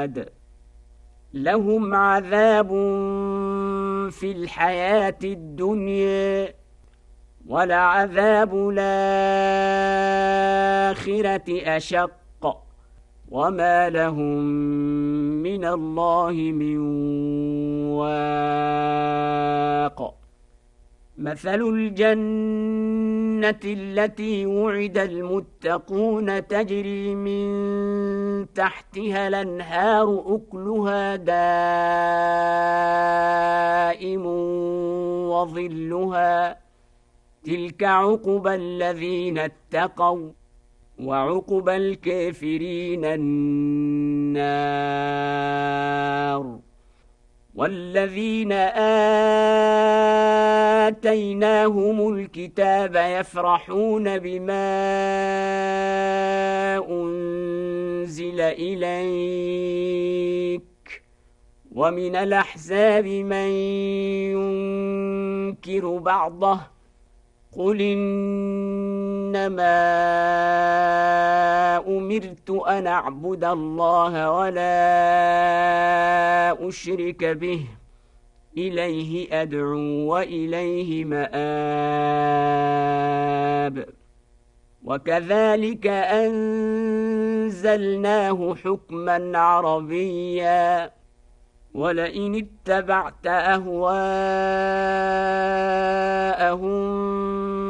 عاد لهم عذاب في الحياة الدنيا ولعذاب الآخرة أشق وما لهم من الله من واق مثل الجنة التي وعد المتقون تجري من تحتها الأنهار أكلها دائم وظلها تلك عقبى الذين اتقوا وعقبى الكافرين النار والذين آتيناهم الكتاب يفرحون بما أنزل إليك ومن الأحزاب من ينكر بعضه قل إنما أمرت أن أعبد الله ولا أشرك به إليه أدعو وإليه مآب وكذلك أنزلناه حكما عربيا ولئن اتبعت أهواءهم